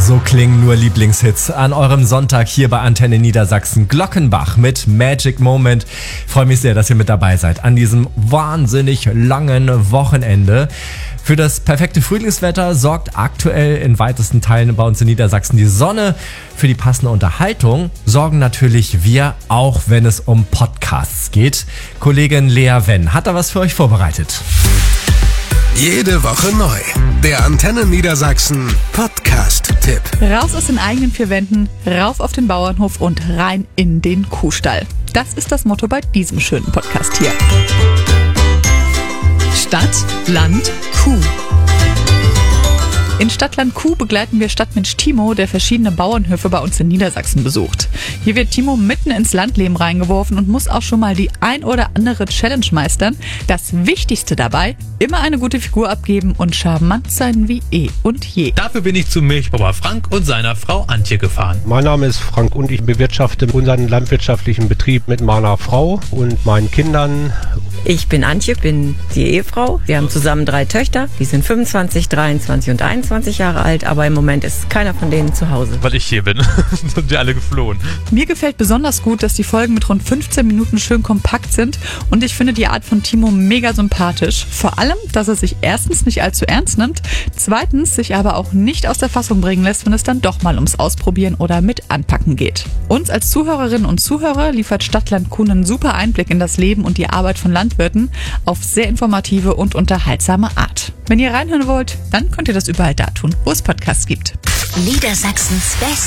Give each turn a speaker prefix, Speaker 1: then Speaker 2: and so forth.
Speaker 1: So klingen nur Lieblingshits an eurem Sonntag hier bei Antenne Niedersachsen. Glockenbach mit Magic Moment. Freue mich sehr, dass ihr mit dabei seid an diesem wahnsinnig langen Wochenende. Für das perfekte Frühlingswetter sorgt aktuell in weitesten Teilen bei uns in Niedersachsen die Sonne. Für die passende Unterhaltung sorgen natürlich wir, auch wenn es um Podcasts geht. Kollegin Lea Wenn hat da was für euch vorbereitet.
Speaker 2: Jede Woche neu. Der Antenne Niedersachsen Podcast-Tipp.
Speaker 3: Raus aus den eigenen vier Wänden, rauf auf den Bauernhof und rein in den Kuhstall. Das ist das Motto bei diesem schönen Podcast hier. Stadt, Land, Kuh. In Stadtland Kuh begleiten wir Stadtmensch Timo, der verschiedene Bauernhöfe bei uns in Niedersachsen besucht. Hier wird Timo mitten ins Landleben reingeworfen und muss auch schon mal die ein oder andere Challenge meistern. Das Wichtigste dabei, immer eine gute Figur abgeben und charmant sein wie eh und je.
Speaker 4: Dafür bin ich zu Milchbauer Frank und seiner Frau Antje gefahren.
Speaker 5: Mein Name ist Frank und ich bewirtschafte unseren landwirtschaftlichen Betrieb mit meiner Frau und meinen Kindern.
Speaker 6: Ich bin Antje, bin die Ehefrau. Wir haben zusammen 3 Töchter. Die sind 25, 23 und 21 Jahre alt, aber im Moment ist keiner von denen zu Hause.
Speaker 4: Weil ich hier bin, sind wir alle geflohen.
Speaker 3: Mir gefällt besonders gut, dass die Folgen mit rund 15 Minuten schön kompakt sind und ich finde die Art von Timo mega sympathisch. Vor allem, dass er sich erstens nicht allzu ernst nimmt, zweitens sich aber auch nicht aus der Fassung bringen lässt, wenn es dann doch mal ums Ausprobieren oder mit Anpacken geht. Uns als Zuhörerinnen und Zuhörer liefert Stadtland Kuh einen super Einblick in das Leben und die Arbeit von Landwirten auf sehr informative und unterhaltsame Art. Wenn ihr reinhören wollt, dann könnt ihr das überall da tun, wo es Podcasts gibt.
Speaker 7: Niedersachsens Best